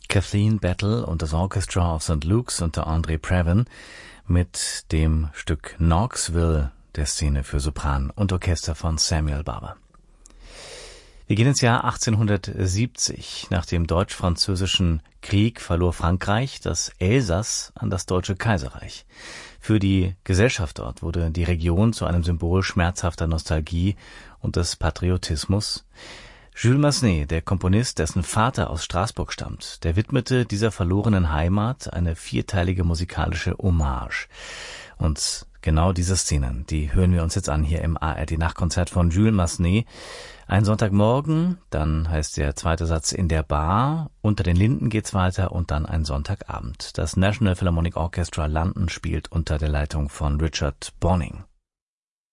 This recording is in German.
Kathleen Battle und das Orchestra of St. Luke's unter Andre Previn mit dem Stück Knoxville, der Szene für Sopran und Orchester von Samuel Barber. Wir gehen ins Jahr 1870. Nach dem Deutsch-Französischen Krieg verlor Frankreich das Elsass an das Deutsche Kaiserreich. Für die Gesellschaft dort wurde die Region zu einem Symbol schmerzhafter Nostalgie und des Patriotismus. Jules Massenet, der Komponist, dessen Vater aus Straßburg stammt, der widmete dieser verlorenen Heimat eine vierteilige musikalische Hommage. Und genau diese Szenen, die hören wir uns jetzt an hier im ARD-Nachtkonzert von Jules Massenet. Ein Sonntagmorgen, dann heißt der zweite Satz in der Bar, unter den Linden geht's weiter und dann ein Sonntagabend. Das National Philharmonic Orchestra London spielt unter der Leitung von Richard Bonynge.